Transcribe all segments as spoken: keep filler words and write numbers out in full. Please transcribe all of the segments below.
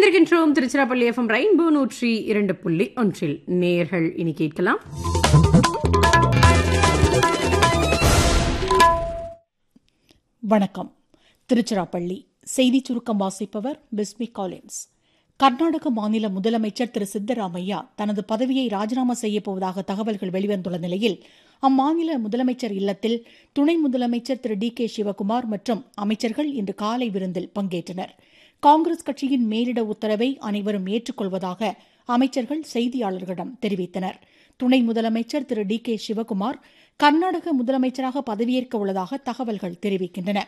இணைந்திருக்கின்றோம் Tiruchirappalli FM rainbow நூற்றி இரண்டு புள்ளி ஒன்றில். நேர்கள் இனி கேட்கலாம். வணக்கம். திருச்சிராப்பள்ளி செய்திச் சுருக்கம் வாசிப்பவர் பிஸ்மி காலின்ஸ். கர்நாடக மாநில முதலமைச்சர் திரு சித்தராமையா தனது பதவியை ராஜினாமா செய்யப்போவதாக தகவல்கள் வெளிவந்துள்ள நிலையில் அம்மாநில முதலமைச்சர் இல்லத்தில் துணை முதலமைச்சர் திரு டி கே சிவக்குமார் மற்றும் அமைச்சர்கள் இன்று காலை விருந்தில் பங்கேற்றனர். காங்கிரஸ் கட்சியின் மேலிட உத்தரவை அனைவரும் ஏற்றுக்கொள்வதாக அமைச்சர்கள் செய்தியாளர்களிடம் தெரிவித்தனர். துணை முதலமைச்சர் திரு டி கே சிவக்குமார் கர்நாடக முதலமைச்சராக பதவியேற்க உள்ளதாக தகவல்கள் தெரிவிக்கின்றன.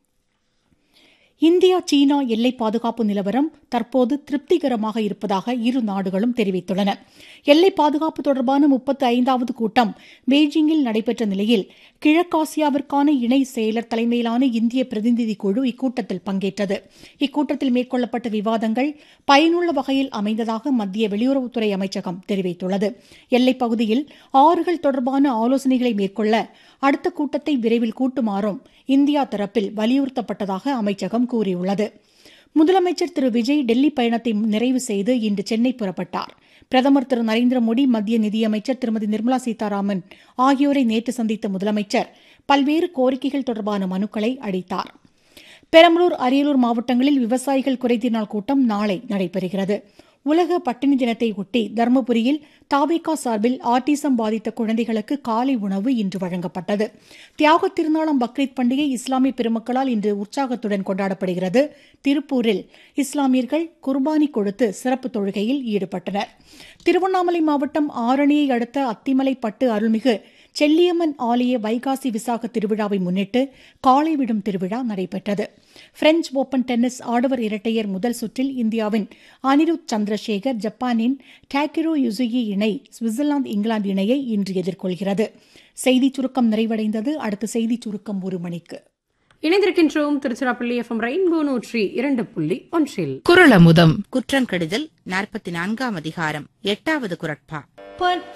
இந்தியா சீனா எல்லை பாதுகாப்பு நிலவரம் தற்போது திருப்திகரமாக இருப்பதாக இரு நாடுகளும் தெரிவித்துள்ளன. எல்லை பாதுகாப்பு தொடர்பான முப்பத்தி ஐந்தாவது கூட்டம் பெய்ஜிங்கில் நடைபெற்ற நிலையில் கிழக்காசியாவிற்கான இணை செயலர் தலைமையிலான இந்திய பிரதிநிதி குழு இக்கூட்டத்தில் பங்கேற்றது. இக்கூட்டத்தில் மேற்கொள்ளப்பட்ட விவாதங்கள் பயனுள்ள வகையில் அமைந்ததாக மத்திய வெளியுறவுத்துறை அமைச்சகம் தெரிவித்துள்ளது. எல்லைப் பகுதியில் ஆறுகள் தொடர்பான ஆலோசனைகளை மேற்கொள்ள அடுத்த கூட்டத்தை விரைவில் கூட்டுமாறும் இந்தியா தரப்பில் வலியுறுத்தப்பட்டதாக அமைச்சகம் கூறியுள்ளது. முதலமைச்சர் திரு விஜய் டெல்லி பயணத்தை நிறைவு செய்து இன்று சென்னை புறப்பட்டார். பிரதமர் திரு நரேந்திர மோடி, மத்திய நிதியமைச்சர் திருமதி நிர்மலா சீதாராமன் ஆகியோரை நேற்று சந்தித்த முதலமைச்சர் பல்வேறு கோரிக்கைகள் தொடர்பான மனுக்களை அளித்தார். பெரம்பலூர், அரியலூர் மாவட்டங்களில் விவசாயிகள் குறைதீர் நாள் கூட்டம் நாளை நடைபெறுகிறது. உலக பட்டினி தினத்தை ஒட்டி தருமபுரியில் தாவேகா சார்பில் ஆட்டிசம் பாதித்த குழந்தைகளுக்கு காலை உணவு இன்று வழங்கப்பட்டது. தியாக திருநாளாம் பக்ரீத் பண்டிகை இஸ்லாமிய பெருமக்களால் இன்று உற்சாகத்துடன் கொண்டாடப்படுகிறது. திருப்பூரில் இஸ்லாமியர்கள் குர்பானி கொடுத்து சிறப்பு தொழுகையில் ஈடுபட்டனர். திருவண்ணாமலை மாவட்டம் ஆரணியை அடுத்த அத்திமலை பட்டு அருள்மிகு செல்லியம்மன் ஆலய வைகாசி விசாக திருவிழாவை முன்னிட்டு காளை விடும் திருவிழா நடைபெற்றது. பிரெஞ்ச் ஓபன் டென்னிஸ் ஆடவர் இரட்டையர் முதல் சுற்றில் இந்தியாவின் அனிருத் சந்திரசேகர் ஜப்பானின் டாக்கிரோ யுசுகி இணை சுவிட்சர்லாந்து இங்கிலாந்து இணையை இன்று எதிர்கொள்கிறது. செய்திச் சுருக்கம் நிறைவடைந்தது. அடுத்த செய்திச் சுருக்கம் ஒரு மணிக்கு. இணைந்திருக்கின்றோம் திருச்சிராப்பள்ளி எஃப்எம் ரெயின்போ நூற்றி இரண்டு புள்ளி ஒன்றில். குறளமுதம். குற்றங்கெடுதல் நாற்பத்தி நான்காம் அதிகாரம் எட்டாவது குரட்பா.